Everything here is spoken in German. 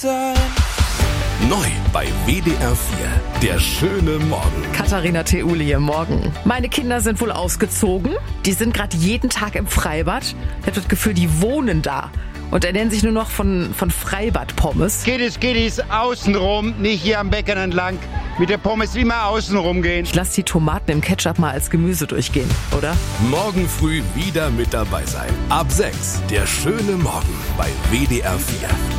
Neu bei WDR 4, der schöne Morgen. Katharina Theuli hier, Morgen. Meine Kinder sind wohl ausgezogen. Die sind gerade jeden Tag im Freibad. Ich habe das Gefühl, die wohnen da. Und ernähren sich nur noch von Freibad-Pommes. Kiddies, außenrum, nicht hier am Becken entlang. Mit der Pommes immer außenrum gehen. Ich lasse die Tomaten im Ketchup mal als Gemüse durchgehen, oder? Morgen früh wieder mit dabei sein. Ab 6, der schöne Morgen bei WDR 4.